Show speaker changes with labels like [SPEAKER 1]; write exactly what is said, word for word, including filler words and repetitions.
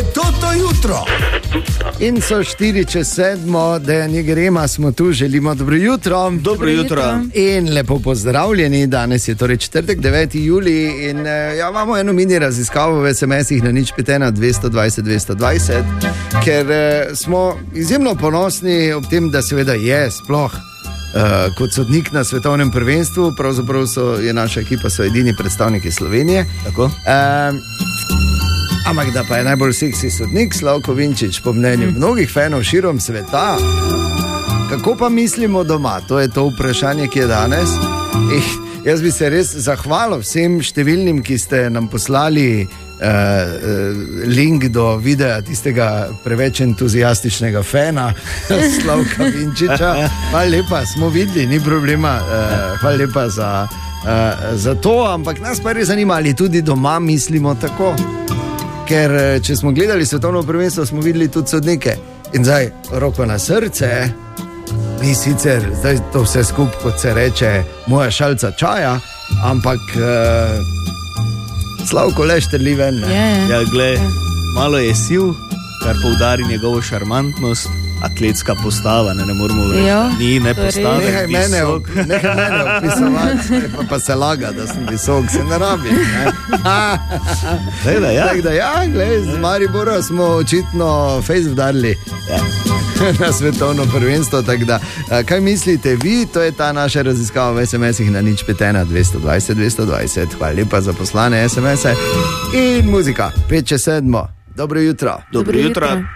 [SPEAKER 1] Toto jutro.
[SPEAKER 2] In so štiri čez sedmo, da je Nigerema, smo tu, želimo dobro jutro.
[SPEAKER 3] Dobro jutro.
[SPEAKER 2] In lepo pozdravljeni, danes je torej četrtek, deveti julij in ja, imamo eno mini raziskavo v es em esih na nič pet ena dvesto dvajset dvesto dvajset, ker eh, smo izjemno ponosni ob tem, da seveda je sploh Uh, kot sodnik na svetovnem prvenstvu, pravzaprav so, je naša ekipa so edini predstavniki Slovenije.
[SPEAKER 3] Tako?
[SPEAKER 2] Uh, ampak da pa je najbolj seksi sodnik Slavko Vinčič, po mnenju mm. mnogih fanov širom sveta. Kako pa mislimo doma? To je to vprašanje, ki je danes. Eh, jaz bi se res zahvalil vsem številnim, ki ste nam poslali Uh, uh, link do videa tistega preveč entuzijastičnega fana Slavka Vinčiča. Hvala lepa, smo videli, ni problema. Uh, hvala lepa za, uh, za to, ampak nas pa res zanima, ali tudi doma mislimo tako. Ker če smo gledali svetovno prvenstvo, smo videli tudi sodnike. In zdaj, roko na srce, ni sicer zdaj to vse skupaj, kot se reče, moja šalca čaja, ampak uh, Slavko le štrli ven.
[SPEAKER 3] Yeah. Ja, gled, malo je sil, kar poudari njegovo šarmantnost, atletska postava, ne, ne moramo reči,
[SPEAKER 4] jo,
[SPEAKER 3] ni ne postava.
[SPEAKER 2] Nehaj mene, nehaj mene opisovati, pa, pa se laga, da sem visok, se ne rabi. Ne?
[SPEAKER 3] Dejda, ja.
[SPEAKER 2] Tak, da, ja, gled, z Maribora smo očitno fejs vdarili.
[SPEAKER 3] Ja.
[SPEAKER 2] Na svetovno prvenstvo, tako da, kaj mislite vi, to je ta naša raziskava v es em esih na nič pet ena dvesto dvajset dvesto dvajset. Hvala lepa za poslane es em ese in muzika, pet čez sedmo. Dobro jutro.
[SPEAKER 3] Dobro jutro.